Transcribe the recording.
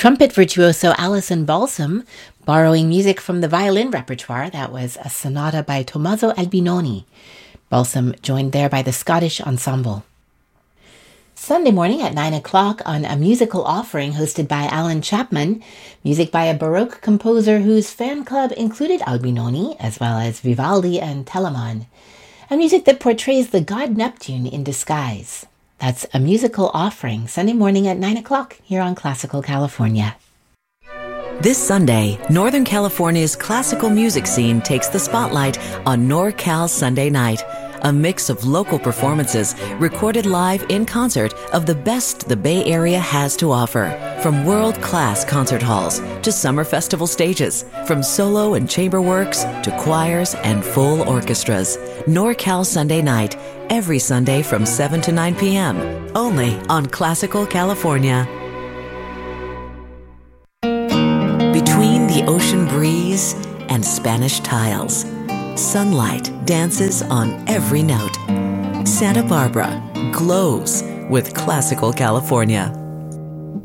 Trumpet virtuoso Alison Balsam, borrowing music from the violin repertoire. That was a sonata by Tommaso Albinoni. Balsam joined there by the Scottish Ensemble. Sunday morning at 9 o'clock on A Musical Offering hosted by Alan Chapman, music by a Baroque composer whose fan club included Albinoni, as well as Vivaldi and Telemann, and music that portrays the god Neptune in disguise. That's A Musical Offering, Sunday morning at 9 o'clock here on Classical California. This Sunday, Northern California's classical music scene takes the spotlight on NorCal Sunday Night, a mix of local performances recorded live in concert of the best the Bay Area has to offer. From world-class concert halls to summer festival stages, from solo and chamber works to choirs and full orchestras. NorCal Sunday Night, every Sunday from 7 to 9 p.m., only on Classical California. Between the ocean breeze and Spanish tiles, sunlight dances on every note. Santa Barbara glows with Classical California.